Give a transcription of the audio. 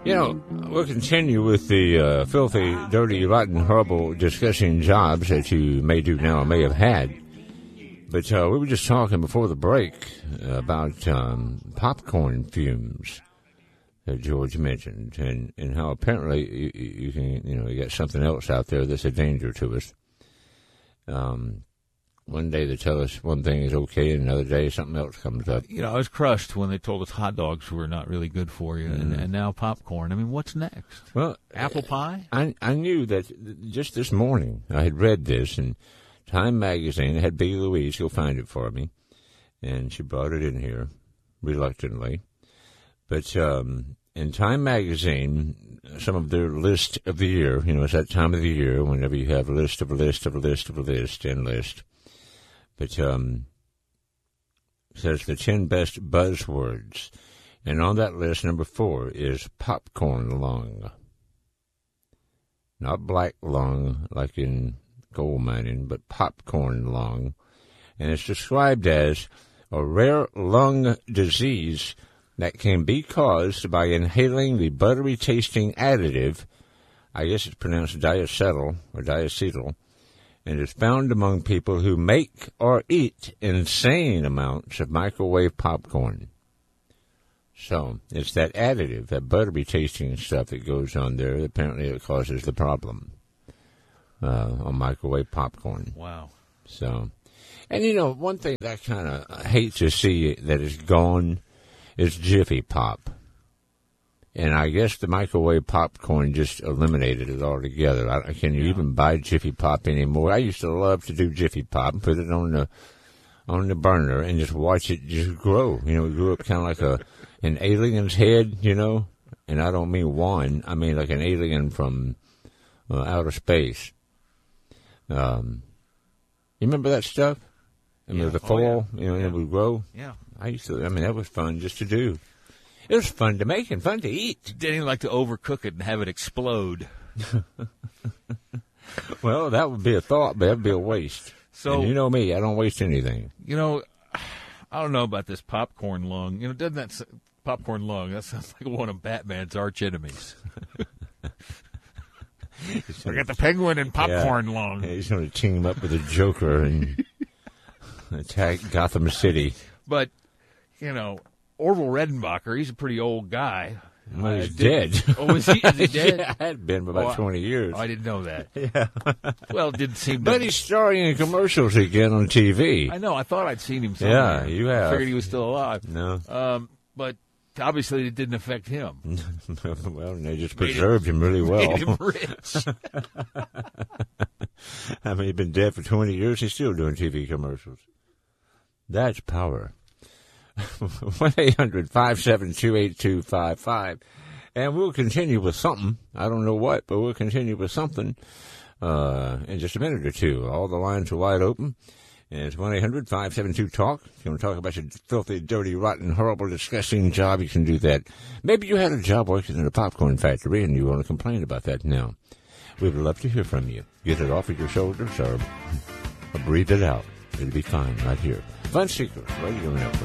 You know, we'll continue with the filthy, dirty, rotten, horrible, disgusting jobs that you may do now or may have had. But we were just talking before the break about popcorn fumes that George mentioned, and how apparently you can, you got something else out there that's a danger to us. One day they tell us one thing is okay, and another day something else comes up. I was crushed when they told us hot dogs were not really good for you, and now popcorn. I mean, what's next? Well, apple pie? I knew that just this morning. I had read this, and Time Magazine had B. Louise go find it for me, and she brought it in here, reluctantly. But in Time Magazine, some of their list of the year, it's that time of the year whenever you have a list of a list of a list of a list and list. But says the 10 best buzzwords. And on that list, number 4 is popcorn lung. Not black lung like in coal mining, but popcorn lung. And it's described as a rare lung disease that can be caused by inhaling the buttery-tasting additive, I guess it's pronounced diacetyl or diacetyl, and is found among people who make or eat insane amounts of microwave popcorn. So it's that additive, that buttery-tasting stuff that goes on there, apparently it causes the problem on microwave popcorn. Wow. So, and one thing that I kind of hate to see that is gone is Jiffy Pop. And I guess the microwave popcorn just eliminated it altogether. Can you even buy Jiffy Pop anymore? I used to love to do Jiffy Pop and put it on the burner and just watch it just grow. It grew up kind of like an alien's head, And I don't mean one. I mean like an alien from outer space. You remember that stuff? The fall, it would grow. Yeah. That was fun just to do. It was fun to make and fun to eat. Didn't even like to overcook it and have it explode. Well, that would be a thought, but that would be a waste. So, and you know me, I don't waste anything. I don't know about this popcorn lung. Doesn't that popcorn lung? That sounds like one of Batman's arch enemies. We got the penguin and popcorn lung. Yeah, he's going to team up with the Joker and attack Gotham City. But, Orville Redenbacher, he's a pretty old guy. Well, he's dead. Oh, is he dead? Yeah, I had been for about 20 years. I didn't know that. Yeah. Well, it didn't seem to. But he's starring in commercials again on TV. I know. I thought I'd seen him somewhere. Yeah, you have. I figured he was still alive. No. But obviously it didn't affect him. Well, they just preserved him really well. Made him rich. He's been dead for 20 years. He's still doing TV commercials. That's power. 1-800-572-8255. And we'll continue with something. I don't know what, but we'll continue with something in just a minute or two. All the lines are wide open. And it's 1-800-572-TALK. If you want to talk about your filthy, dirty, rotten, horrible, disgusting job, you can do that. Maybe you had a job working in a popcorn factory and you want to complain about that now. We would love to hear from you. Get it off of your shoulders or breathe it out. It'll be fine right here. Fun Secrets Radio Network.